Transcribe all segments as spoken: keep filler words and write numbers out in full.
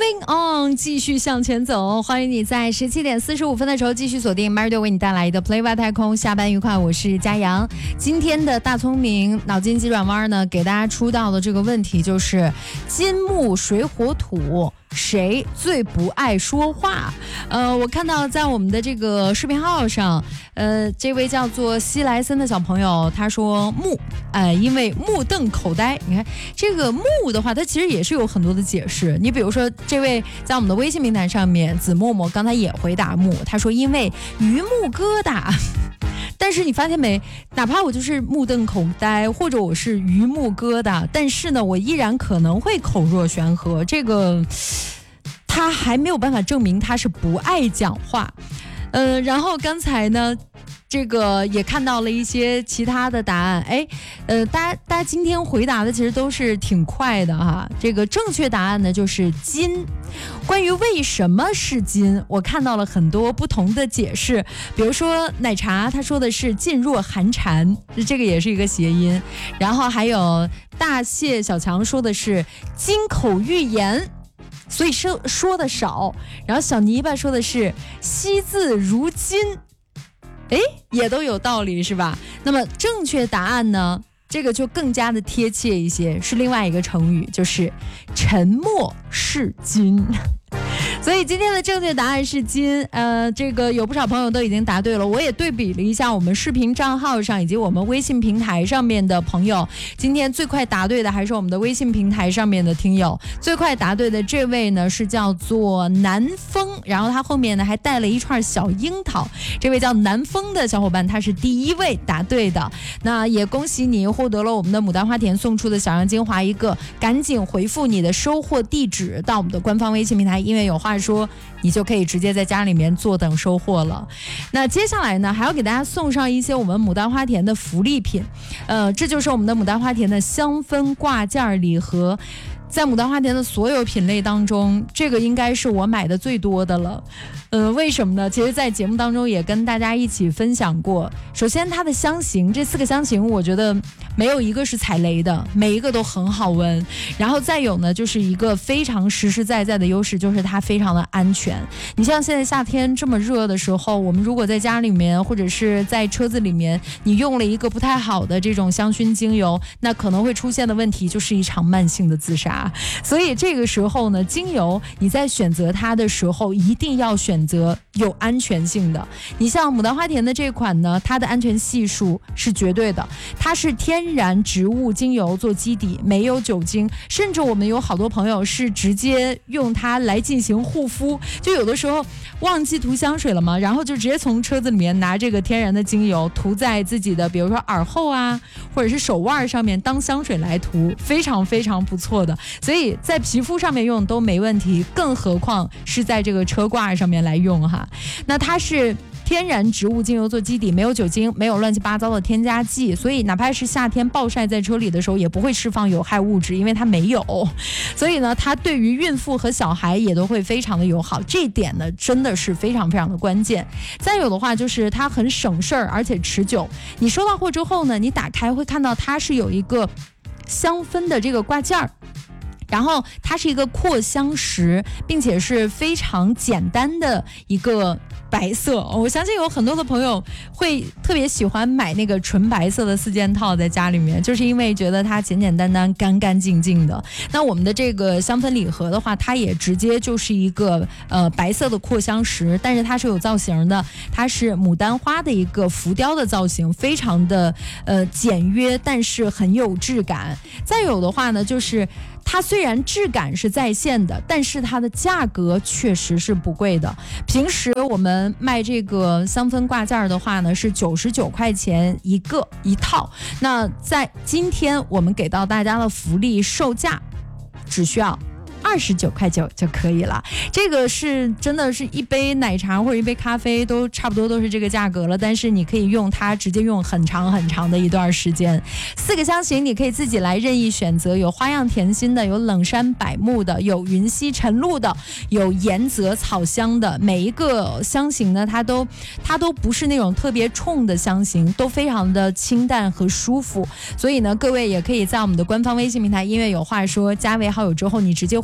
Moving on， 继续向前走。欢迎你在十七点四十五分的时候继续锁定 Mardo 为你带来的 Play 外太空。下班愉快，我是佳阳。今天的大聪明脑筋急转弯呢，给大家出到的这个问题就是金木水火土。谁最不爱说话？呃，我看到在我们的这个视频号上，呃，这位叫做西莱森的小朋友，他说木，呃，因为目瞪口呆。你看这个木的话，它其实也是有很多的解释。你比如说，这位在我们的微信平台上面，子默默刚才也回答木，他说因为榆木疙瘩。但是你发现没，哪怕我就是目瞪口呆，或者我是榆木疙瘩，但是呢，我依然可能会口若悬河。这个他还没有办法证明他是不爱讲话。呃，然后刚才呢，这个也看到了一些其他的答案。哎，呃，大家大家今天回答的其实都是挺快的哈。这个正确答案呢就是金。关于为什么是金，我看到了很多不同的解释。比如说奶茶，他说的是噤若寒蝉，这个也是一个谐音。然后还有大蟹小强说的是金口玉言。所以说说的少。然后小泥巴说的是惜字如金，哎，也都有道理是吧？那么正确答案呢，这个就更加的贴切一些，是另外一个成语，就是沉默是金。所以今天的正确答案是金。呃，这个有不少朋友都已经答对了。我也对比了一下我们视频账号上以及我们微信平台上面的朋友，今天最快答对的还是我们的微信平台上面的听友。最快答对的这位呢是叫做南风，然后他后面呢还带了一串小樱桃。这位叫南风的小伙伴，他是第一位答对的。那也恭喜你获得了我们的牡丹花田送出的小样精华一个，赶紧回复你的收货地址到我们的官方微信平台，因为有话说你就可以直接在家里面坐等收货了。那接下来呢，还要给大家送上一些我们牡丹花田的福利品。呃，这就是我们的牡丹花田的香氛挂件礼盒。在牡丹花田的所有品类当中，这个应该是我买的最多的了。呃，为什么呢？其实在节目当中也跟大家一起分享过。首先它的香型，这四个香型我觉得没有一个是踩雷的，每一个都很好闻。然后再有呢，就是一个非常实实在在的优势，就是它非常的安全。你像现在夏天这么热的时候，我们如果在家里面或者是在车子里面，你用了一个不太好的这种香薰精油，那可能会出现的问题就是一场慢性的自杀。所以这个时候呢，精油你在选择它的时候一定要选择有安全性的。你像牡丹花田的这款呢，它的安全系数是绝对的，它是天然植物精油做基底，没有酒精，甚至我们有好多朋友是直接用它来进行护肤，就有的时候忘记涂香水了嘛，然后就直接从车子里面拿这个天然的精油涂在自己的比如说耳后啊或者是手腕上面当香水来涂，非常非常不错的。所以在皮肤上面用都没问题，更何况是在这个车挂上面来用哈。那它是天然植物精油做基底，没有酒精，没有乱七八糟的添加剂，所以哪怕是夏天暴晒在车里的时候也不会释放有害物质，因为它没有。所以呢，它对于孕妇和小孩也都会非常的友好，这一点呢真的是非常非常的关键。再有的话就是它很省事儿，而且持久。你收到货之后呢，你打开会看到它是有一个香氛的这个挂件儿。然后它是一个扩香石，并且是非常简单的一个白色。我相信有很多的朋友会特别喜欢买那个纯白色的四件套在家里面，就是因为觉得它简简单单干干净净的。那我们的这个香氛礼盒的话，它也直接就是一个呃白色的扩香石，但是它是有造型的，它是牡丹花的一个浮雕的造型，非常的呃简约，但是很有质感。再有的话呢，就是它虽然质感是在线的，但是它的价格确实是不贵的。平时我们卖这个香氛挂件的话呢，是九十九块钱一个一套。那在今天我们给到大家的福利售价，只需要二十九块九就可以了。这个是真的是一杯奶茶或者一杯咖啡都差不多都是这个价格了，但是你可以用它直接用很长很长的一段时间。四个香型你可以自己来任意选择，有花样甜心的，有冷杉柏木的，有云溪晨露的，有盐泽草香的。每一个香型呢，它都它都不是那种特别冲的香型，都非常的清淡和舒服。所以呢，各位也可以在我们的官方微信平台音乐有话说加为好友之后，你直接回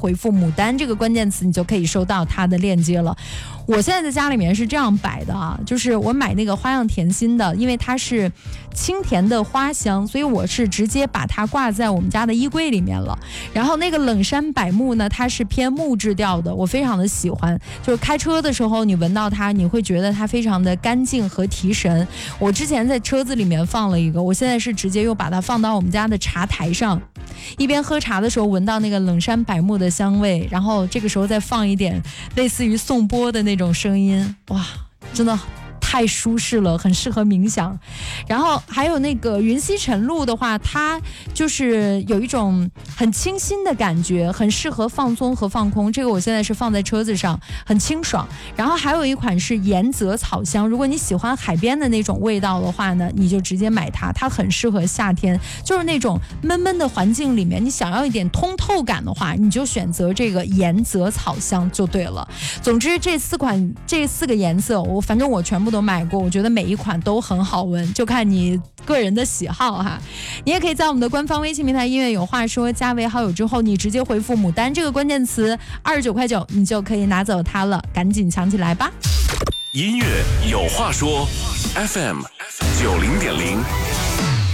回复牡丹这个关键词，你就可以收到它的链接了。我现在在家里面是这样摆的啊，就是我买那个花样甜心的，因为它是清甜的花香，所以我是直接把它挂在我们家的衣柜里面了。然后那个冷杉柏木呢，它是偏木质调的，我非常的喜欢，就是开车的时候你闻到它，你会觉得它非常的干净和提神。我之前在车子里面放了一个，我现在是直接又把它放到我们家的茶台上，一边喝茶的时候闻到那个冷杉柏木的香味，然后这个时候再放一点类似于颂钵的那种声音，哇，真的太舒适了，很适合冥想。然后还有那个云溪晨露的话，它就是有一种很清新的感觉，很适合放松和放空。这个我现在是放在车子上，很清爽。然后还有一款是盐泽草香，如果你喜欢海边的那种味道的话呢，你就直接买它，它很适合夏天，就是那种闷闷的环境里面，你想要一点通透感的话，你就选择这个盐泽草香就对了。总之这四款这四个颜色，我反正我全部都买过，我觉得每一款都很好闻，就看你个人的喜好哈。你也可以在我们的官方微信平台音乐有话说加为好友之后，你直接回复牡丹这个关键词，二十九块九，你就可以拿走它了，赶紧抢起来吧。 音乐有话说 F M 九零点零